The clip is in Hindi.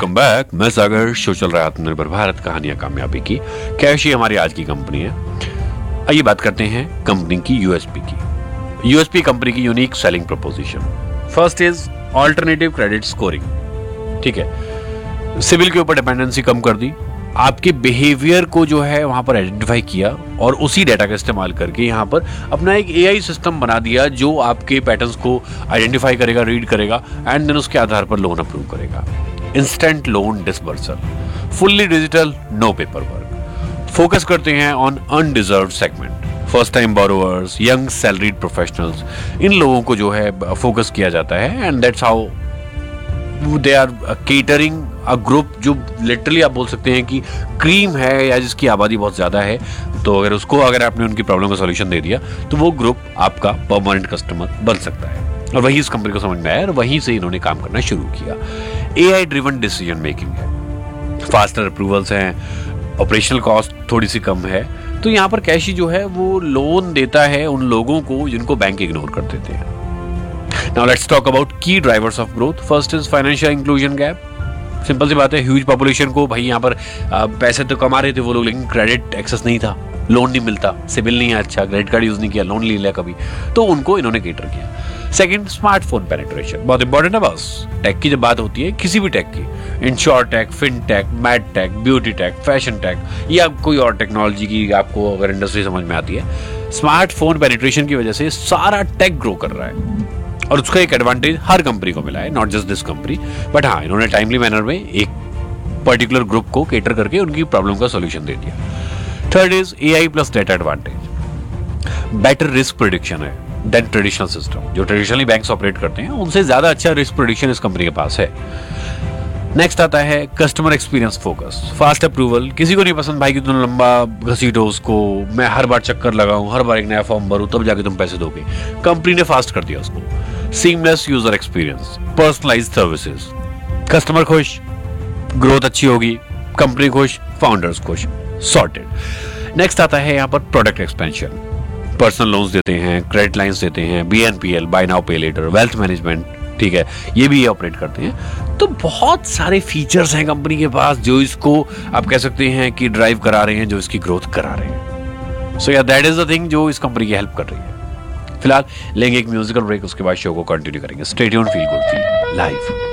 Welcome back. मैं सागर। शो चल रहा है आत्मनिर्भर भारत कहानियां कामयाबी की। कैश ही हमारी आज की कंपनी है। आइए बात करते हैं कंपनी की यूएसपी की। यूएसपी कंपनी की unique selling preposition. First is alternative credit scoring. ठीक है, सिविल के ऊपर डिपेंडेंसी कम कर दी, आपके बिहेवियर को जो है वहां पर आइडेंटिफाई किया और उसी डेटा का इस्तेमाल करके यहाँ पर अपना एक एआई सिस्टम बना दिया जो आपके पैटर्न्स को आइडेंटिफाई करेगा, रीड करेगा एंड देन उसके आधार पर लोन अप्रूव करेगा। Instant loan disbursal, fully digital, no paper work. Focus करते हैं on undeserved segment, first time borrowers, young salaried professionals. इन लोगों को जो है फोकस किया जाता है and that's how they are catering a group जो लिटरली आप बोल सकते हैं कि क्रीम है या जिसकी आबादी बहुत ज़्यादा है। तो अगर आपने उनकी प्रॉब्लम का सॉल्यूशन दे दिया तो वो ग्रुप आपका परमानेंट कस्टमर बन सकता है। और वही इस कंपनी को समझ में आया और वहीं से इन्होंने काम करना शुरू किया। एआई ड्रिवन डिसीजन मेकिंग है, फास्टर अप्रूवल्स हैं, ऑपरेशनल कॉस्ट थोड़ी सी कम है। तो यहाँ पर कैशी जो है वो लोन देता है उन लोगों को जिनको बैंक इग्नोर कर देते हैं। Now let's talk about key drivers of growth. First is financial inclusion gap. Simple सी बात है, ह्यूज पॉपुलेशन को भाई यहाँ पर पैसे तो कमा रहे थे वो लोग, लेकिन क्रेडिट एक्सेस नहीं था, लोन नहीं मिलता, सिविल नहीं है अच्छा, क्रेडिट कार्ड यूज नहीं किया, लोन ले लिया कभी, तो उनको इन्होंने केटर किया। सेकंड, स्मार्टफोन पेनिट्रेशन, बहुत इंपॉर्टेंट है बॉस। टेक की जब बात होती है, किसी भी टेक की, ensure take, fin take, mad take, beauty take, fashion take या कोई और टेक्नोलॉजी की आपको अगर इंडस्ट्री समझ में आती है, स्मार्टफोन पेनिट्रेशन की वजह से सारा टेक ग्रो कर रहा है और उसका एक एडवांटेज हर कंपनी को मिला है, not just this company. But हाँ, इन्होंने टाइमली मैनर में एक पर्टिकुलर ग्रुप को केटर करके उनकी प्रॉब्लम का सॉल्यूशन दे दिया। Third is AI plus data advantage. Better risk prediction है देन ट्रेडिशनल सिस्टम। जो ट्रेडिशनली बैंक्स ऑपरेट करते हैं उनसे ज्यादा अच्छा रिस्क प्रेडिक्शन इस कंपनी के पास है। नेक्स्ट आता है customer experience focus, fast approval. किसी को नहीं पसंद भाई कि तुम लंबा घसीटो उसको, मैं हर बार चक्कर लगाऊं, हर बार एक नया फॉर्म भरूं तब जाके तुम पैसे दोगे। कंपनी ने फास्ट कर दिया उसको। Seamless user experience, personalised services, customer खुश, ग्रोथ अच्छी होगी, कंपनी खुश, फाउंडर्स खुश, सॉर्टेड। नेक्स्ट आता है यहाँ पर प्रोडक्ट एक्सपेंशन। पर्सनल लोन्स देते हैं, क्रेडिट लाइंस देते हैं, बीएनपीएल, बाय नाउ पे लेटर, वेल्थ मैनेजमेंट, ठीक है, ये भी ये ऑपरेट करते हैं। तो बहुत सारे फीचर्स हैं कंपनी के पास जो इसको आप कह सकते हैं कि ड्राइव करा रहे हैं, जो इसकी ग्रोथ करा रहे हैं। सो या दैट इज द थिंग जो इस कंपनी की हेल्प कर रही है। फिलहाल लेंगे एक म्यूजिकल ब्रेक, उसके बाद शो को कंटिन्यू करेंगे। Stay tuned, feel good, feel live.